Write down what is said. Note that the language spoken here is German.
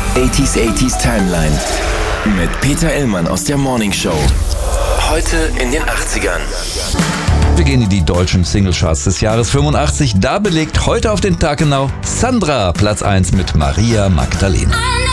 80s Timeline mit Peter Illmann aus der Morning Show. Heute in den 80ern. Wir gehen in die deutschen Singlecharts des Jahres 85. Da belegt heute auf den Tag genau Sandra Platz 1 mit Maria Magdalena.